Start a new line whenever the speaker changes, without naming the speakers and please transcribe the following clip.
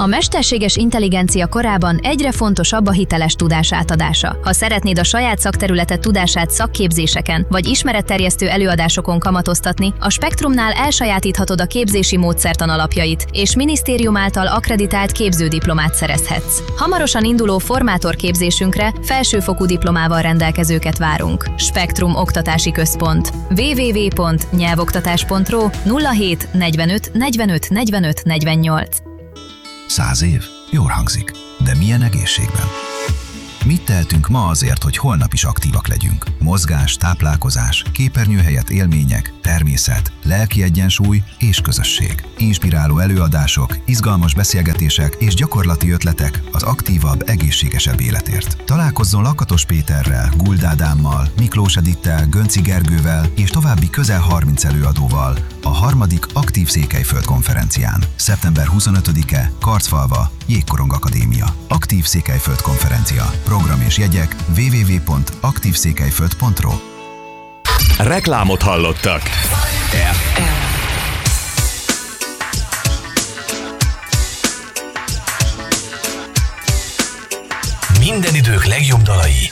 A mesterséges intelligencia korában egyre fontosabb a hiteles tudás átadása. Ha szeretnéd a saját szakterületed tudását szakképzéseken vagy ismeretterjesztő előadásokon kamatoztatni, a Spektrumnál elsajátíthatod a képzési módszertan alapjait, és minisztérium által akkreditált képződiplomát szerezhetsz. Hamarosan induló formátorképzésünkre felsőfokú diplomával rendelkezőket várunk. Spektrum Oktatási Központ. www.nyelvoktatás.ro 07 45 45 45 48.
100 év? Jól hangzik. De milyen egészségben? Mit tehetünk ma azért, hogy holnap is aktívak legyünk? Mozgás, táplálkozás, képernyő helyett élmények, természet, lelki egyensúly és közösség. Inspiráló előadások, izgalmas beszélgetések és gyakorlati ötletek az aktívabb, egészségesebb életért. Találkozzon Lakatos Péterrel, Guld Ádámmal, Miklós Edittel, Gönci Gergővel és további közel 30 előadóval a 3. Aktív Székelyföld konferencián. Szeptember 25-e, Karcfalva, Jégkorong Akadémia. Aktív Székelyföld konferencia. Program és jegyek www.aktívszékelyföld.ro.
Reklámot hallottak. Minden idők legjobb dalai